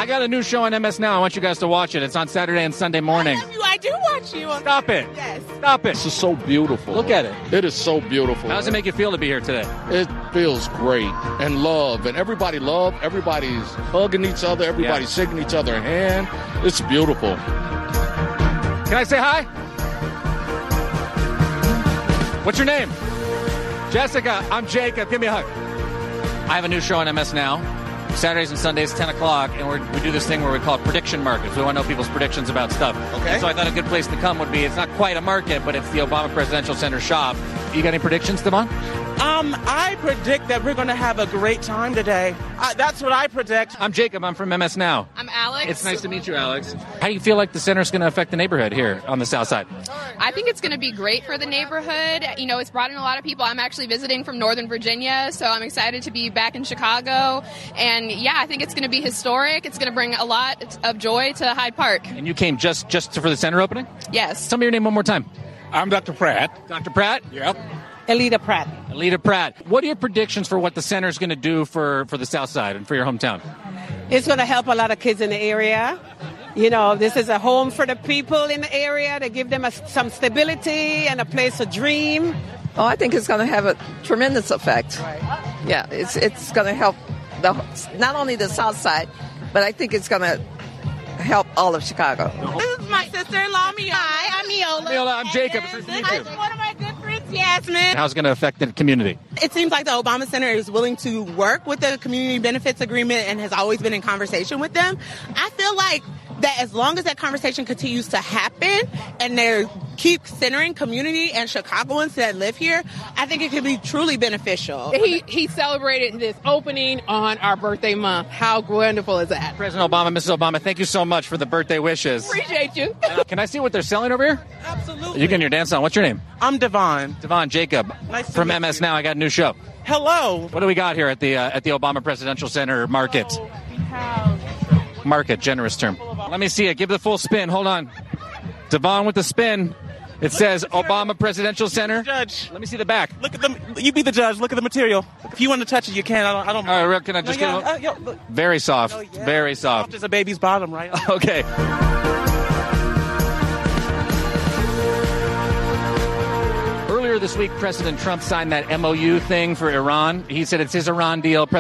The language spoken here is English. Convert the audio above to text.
I got a new show on MS Now. I want you guys to watch it. It's on Saturday and Sunday morning. I love you. I do watch you. Stop it. Yes. Stop it. This is so beautiful. Look at it. It is so beautiful. How does it make you feel to be here today? It feels great. And love. And everybody's hugging each other. Everybody's shaking each other's hand. It's beautiful. Can I say hi? What's your name? Jessica. I'm Jacob. Give me a hug. I have a new show on MS Now. Saturdays and Sundays, 10 o'clock, and we do this thing where we call it prediction markets. We want to know people's predictions about stuff. Okay. And so I thought a good place to come would be, it's not quite a market, but it's the Obama Presidential Center shop. You got any predictions, Devon? I predict that we're going to have a great time today. That's what I predict. I'm Jacob. I'm from MS Now. I'm Alex. It's nice to meet you, Alex. How do you feel like the center's going to affect the neighborhood here on the south side? I think it's going to be great for the neighborhood. You know, it's brought in a lot of people. I'm actually visiting from Northern Virginia, so I'm excited to be back in Chicago. And yeah, I think it's going to be historic. It's going to bring a lot of joy to Hyde Park. And you came just for the center opening? Yes. Tell me your name one more time. I'm Dr. Pratt. Dr. Pratt? Yep. Alita Pratt. Alita Pratt. What are your predictions for what the center's going to do for the south side and for your hometown? It's going to help a lot of kids in the area. You know, this is a home for the people in the area to give them some stability and a place to dream. Oh, I think it's going to have a tremendous effect. Right. Yeah, it's going to help not only the south side, but I think it's going to help all of Chicago. This is my sister-in-law, Miola. Hi, I'm Miola. Miola, I'm Jacob. Nice to meet you. This is one of my good friends, Yasmin. How's it going to affect the community? It seems like the Obama Center is willing to work with the Community Benefits Agreement and has always been in conversation with them. I feel like that as long as that conversation continues to happen and they keep centering community and Chicagoans that live here, I think it could be truly beneficial. He celebrated this opening on our birthday month. How wonderful is that? President Obama, Mrs. Obama, thank you so much for the birthday wishes. Appreciate you. Can I see what they're selling over here? Absolutely. You getting your dance on. What's your name? I'm Devon. Devon Jacob. Nice to from meet MS you. Now. I got a new show. Hello. What do we got here at the Obama Presidential Center market? Market, generous term. Let me see it. Give the full spin. Hold on. Devon with the spin. It says Obama Presidential Center. Judge. Let me see the back. Look at them. You be the judge. Look at the material. If you want to touch it, you can. I don't. All right, can I just get a look. very soft. Oh, yeah. Very soft. Soft as a baby's bottom, right? Okay. Earlier this week, President Trump signed that MOU thing for Iran. He said it's his Iran deal.